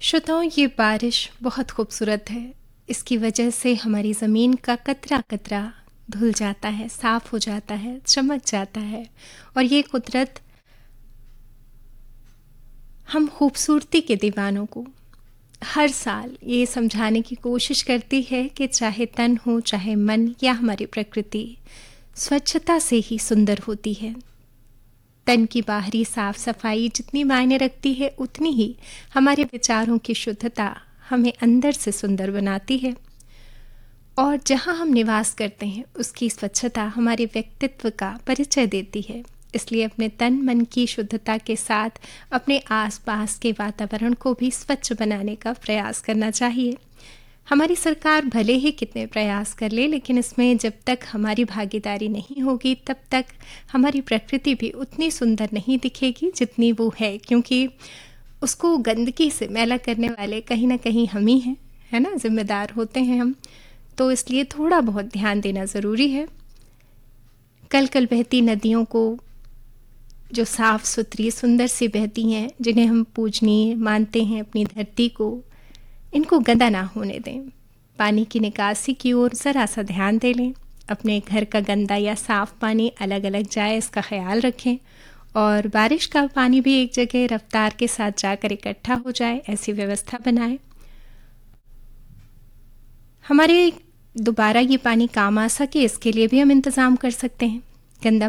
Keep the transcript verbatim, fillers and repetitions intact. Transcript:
श्रोताओं, ये बारिश बहुत खूबसूरत है। इसकी वजह से हमारी ज़मीन का कतरा कतरा धुल जाता है, साफ़ हो जाता है, चमक जाता है। और ये कुदरत हम खूबसूरती के दीवानों को हर साल ये समझाने की कोशिश करती है कि चाहे तन हो, चाहे मन या हमारी प्रकृति, स्वच्छता से ही सुंदर होती है। तन की बाहरी साफ सफाई जितनी मायने रखती है, उतनी ही हमारे विचारों की शुद्धता हमें अंदर से सुंदर बनाती है। और जहाँ हम निवास करते हैं, उसकी स्वच्छता हमारे व्यक्तित्व का परिचय देती है। इसलिए अपने तन मन की शुद्धता के साथ अपने आसपास के वातावरण को भी स्वच्छ बनाने का प्रयास करना चाहिए। हमारी सरकार भले ही कितने प्रयास कर ले, लेकिन इसमें जब तक हमारी भागीदारी नहीं होगी, तब तक हमारी प्रकृति भी उतनी सुंदर नहीं दिखेगी जितनी वो है, क्योंकि उसको गंदगी से मैला करने वाले कहीं ना कहीं हम ही हैं, है ना, जिम्मेदार होते हैं हम। तो इसलिए थोड़ा बहुत ध्यान देना ज़रूरी है। कल कल बहती नदियों को, जो साफ़ सुथरी सुंदर सी बहती हैं, जिन्हें हम पूजनीय मानते हैं अपनी धरती को, इनको गंदा ना होने दें। पानी की निकासी की ओर ज़रा सा ध्यान दे लें। अपने घर का गंदा या साफ़ पानी अलग अलग जाए, इसका ख्याल रखें। और बारिश का पानी भी एक जगह रफ्तार के साथ जाकर इकट्ठा हो जाए, ऐसी व्यवस्था बनाएं। हमारे दोबारा ये पानी काम आ सके, इसके लिए भी हम इंतज़ाम कर सकते हैं। गंदा